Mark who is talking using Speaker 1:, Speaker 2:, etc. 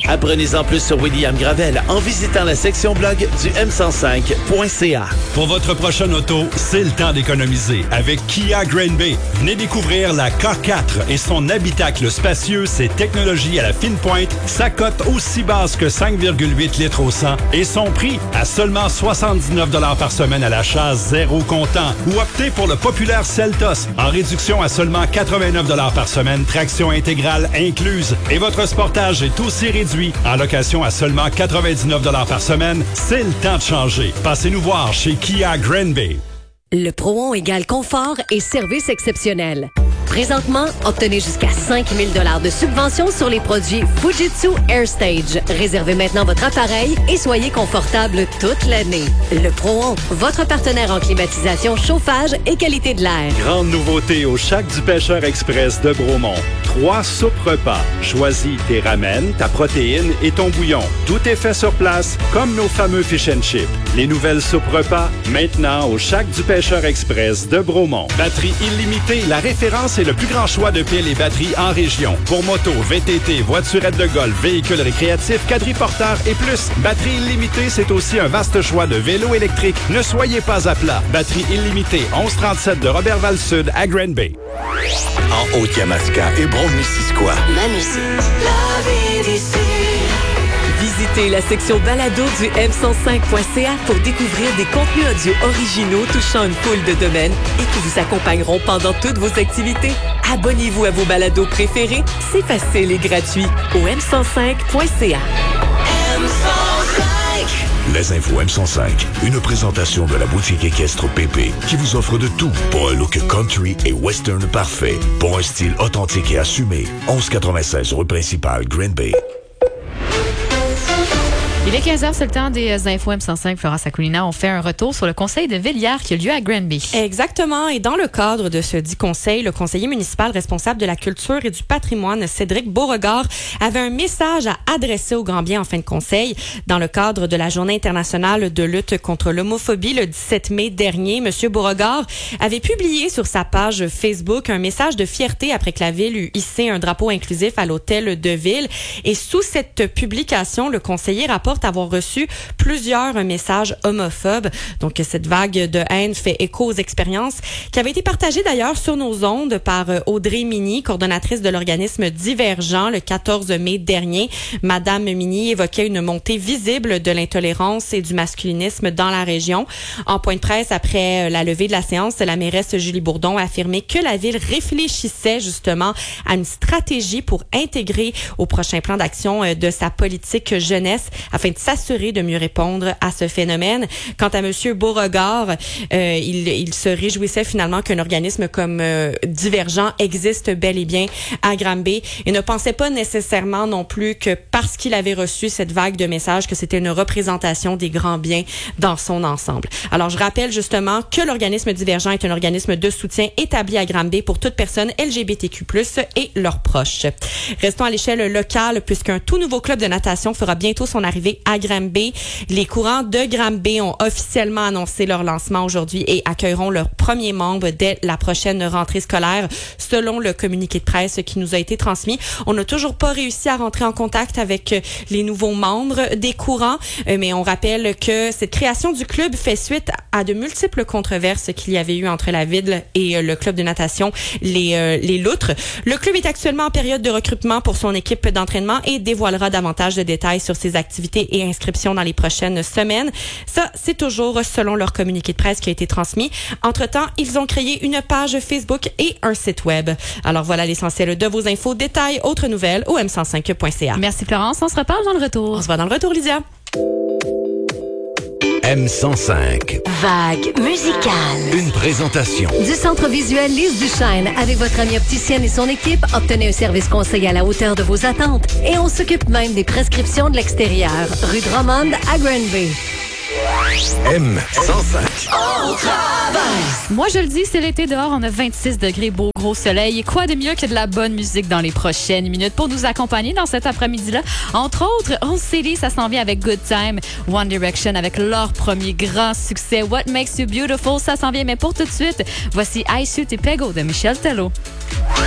Speaker 1: Apprenez-en plus sur William Gravel en visitant la section blog du m105.ca.
Speaker 2: Pour votre prochaine auto, c'est le temps d'économiser avec Kia Granby. Venez découvrir la K4 et son habitacle spacieux, ses technologies à la fine pointe, sa cote aussi basse que 5,8 litres au 100 et son prix à seulement 79 $ par semaine à l'achat, zéro comptant. Ou optez pour le populaire Seltos en réduction à seulement 89 $ par semaine, traction intégrale incluse. Et votre Sportage est aussi réduit en location à seulement 99 $ par semaine. C'est le temps de changer. Passez-nous voir chez Kia Granby.
Speaker 3: Le Pro-On égale confort et service exceptionnel. Présentement, obtenez jusqu'à 5 000 $ de subvention sur les produits Fujitsu AirStage. Réservez maintenant votre appareil et soyez confortable toute l'année. Le Pro-On, votre partenaire en climatisation, chauffage et qualité de l'air.
Speaker 2: Grande nouveauté au Shack du Pêcheur Express de Bromont. 3 soupes repas. Choisis tes ramen, ta protéine et ton bouillon. Tout est fait sur place, comme nos fameux fish and chips. Les nouvelles soupes repas, maintenant au Shack du Pêcheur Express de Bromont. Batterie illimitée, la référence et le plus grand choix de piles et batteries en région. Pour moto, VTT, voiturettes de golf, véhicules récréatifs, quadriporteurs et plus. Batterie illimitée, c'est aussi un vaste choix de vélos électriques. Ne soyez pas à plat. Batterie illimitée, 1137 de Robertval-Sud à Granby.
Speaker 4: En Haute-Yamaska et Brome-Missisquoi.
Speaker 3: Ma musique. La vie d'ici. Visitez la section balado du m105.ca pour découvrir des contenus audio originaux touchant une foule de domaines et qui vous accompagneront pendant toutes vos activités. Abonnez-vous à vos balados préférés, c'est facile et gratuit au m105.ca.
Speaker 4: Les infos M105, une présentation de la boutique équestre PP qui vous offre de tout pour un look country et western parfait. Pour un style authentique et assumé, 1196 rue principale, Granby.
Speaker 5: Il est 15h, c'est le temps des infos M105. Florence Akulina, on fait un retour sur le conseil de Villiers qui a lieu à Granby.
Speaker 6: Exactement. Et dans le cadre de ce dit conseil, le conseiller municipal responsable de la culture et du patrimoine, Cédric Beauregard, avait un message à adresser au grand bien en fin de conseil. Dans le cadre de la Journée internationale de lutte contre l'homophobie le 17 mai dernier, M. Beauregard avait publié sur sa page Facebook un message de fierté après que la ville eut hissé un drapeau inclusif à l'hôtel de ville. Et sous cette publication, le conseiller rapporte avoir reçu plusieurs messages homophobes. Donc, cette vague de haine fait écho aux expériences qui avaient été partagées d'ailleurs sur nos ondes par Audrey Mini, coordonnatrice de l'organisme Divergent le 14 mai dernier. Madame Mini évoquait une montée visible de l'intolérance et du masculinisme dans la région. En point de presse, après la levée de la séance, la mairesse Julie Bourdon a affirmé que la ville réfléchissait justement à une stratégie pour intégrer au prochain plan d'action de sa politique jeunesse afin de s'assurer de mieux répondre à ce phénomène. Quant à Monsieur Beauregard, il se réjouissait finalement qu'un organisme comme Divergent existe bel et bien à Granby et ne pensait pas nécessairement non plus que parce qu'il avait reçu cette vague de messages que c'était une représentation des grands biens dans son ensemble. Alors, je rappelle justement que l'organisme Divergent est un organisme de soutien établi à Granby pour toute personne LGBTQ+, et leurs proches. Restons à l'échelle locale puisqu'un tout nouveau club de natation fera bientôt son arrivée à Granby. Les courants de Granby ont officiellement annoncé leur lancement aujourd'hui et accueilleront leurs premiers membres dès la prochaine rentrée scolaire, selon le communiqué de presse qui nous a été transmis. On n'a toujours pas réussi à rentrer en contact avec les nouveaux membres des courants, mais on rappelle que cette création du club fait suite à de multiples controverses qu'il y avait eu entre la ville et le club de natation, les Loutres. Le club est actuellement en période de recrutement pour son équipe d'entraînement et dévoilera davantage de détails sur ses activités et inscriptions dans les prochaines semaines. Ça, c'est toujours selon leur communiqué de presse qui a été transmis. Entre-temps, ils ont créé une page Facebook et un site web. Alors voilà l'essentiel de vos infos. Détails, autres nouvelles au m105.ca.
Speaker 5: Merci Florence, on se reparle dans le retour.
Speaker 6: On se voit dans le retour, Lydia.
Speaker 4: M105.
Speaker 3: Vague musicale.
Speaker 4: Une présentation
Speaker 3: Du Centre visuel Lise Duchesne. Avec votre amie opticienne et son équipe, obtenez un service conseil à la hauteur de vos attentes. Et on s'occupe même des prescriptions de l'extérieur. Rue Drummond à Granby.
Speaker 4: M105.
Speaker 5: Moi, je le dis, c'est l'été dehors. On a 26 degrés, beau gros soleil. Et quoi de mieux que de la bonne musique dans les prochaines minutes pour nous accompagner dans cet après-midi-là? Entre autres, on s'est dit, ça s'en vient avec Good Time. One Direction avec leur premier grand succès. What Makes You Beautiful, ça s'en vient. Mais pour tout de suite, voici I Shoot et Pego de Michel Tello.